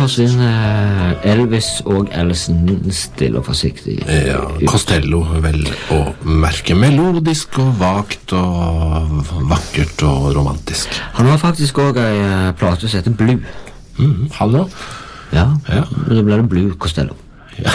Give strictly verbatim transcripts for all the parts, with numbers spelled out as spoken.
forsvinner Elvis og Ellison stille og forsiktig. Ja, Costello vel å merke, melodisk og vagt og vakkert og romantisk. Han har faktisk også en plate som heter Blue. Mm, han også? Ja, ja, men da ble det Blue Costello. Ja.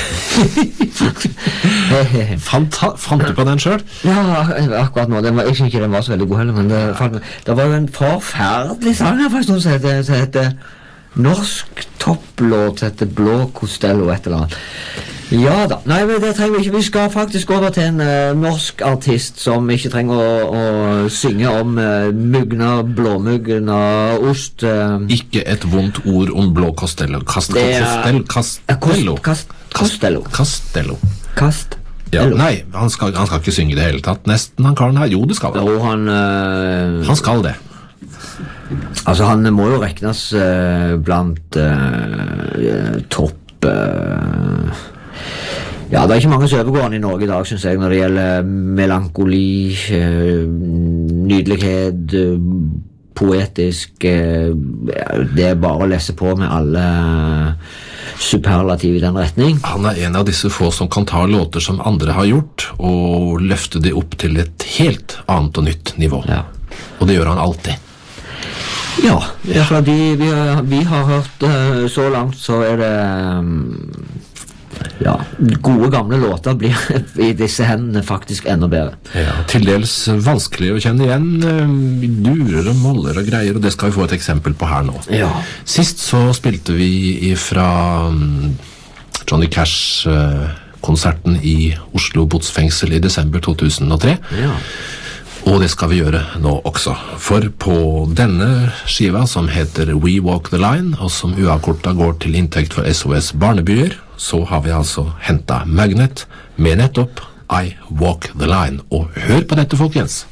fant, fant du på den selv? Ja, akkurat nå. Den var, jeg synes ikke den var så veldig god heller, men det, fant, det var jo en forferdelig sang her for en stund som heter, som heter norsk topplåt, som heter Blå Costello et eller annet. Ja da, nei, men det trenger vi ikke. Vi skal faktisk over til en uh, norsk artist som ikke trenger å, å synge om uh, mugna, blåmugna, ost. Uh. Ikke et vondt ord om Blå Costello. Kast, det er... Costello. Costello. Kast, Costello. Costello. Kast. Ja, nei, han skal, han skal ikke synge det hele tatt. Nesten han karen her. Jo, det skal han. Jo, han... Uh... Han skal det. Altså, han må jo regnes uh, blant uh, topp... Uh... Ja, det er ikke mange som overgår han i Norge i dag, synes jeg, når det gjelder melankoli, eh, nydelighet, eh, poetisk, eh, det er bare å lese på med alle superlativ i den retning. Han er en av disse få som kan ta låter som andre har gjort, og løfte det opp til et helt annet og nytt nivå. Ja. Og det gjør han alltid. Ja, ja. Fordi vi, vi har hørt uh, så langt, så er det... Um, ja, gode gamle låter blir i disse hendene faktisk enda bedre. Ja, til dels vanskelig å kjenne igjen, durer og moller og greier, og det skal vi få et eksempel på her nå. Ja. Sist så spilte vi fra Johnny Cash-konserten i Oslo Botsfengsel i desember to tusen og tre. Ja. Og det skal vi gjøre nå også, for på denne skiva som heter We Walk the Line, og som uavkortet går til inntekt for S O S Barnebyer, så har vi altså hentet Magnet med nettopp I Walk the Line. Og hør på dette, folkens!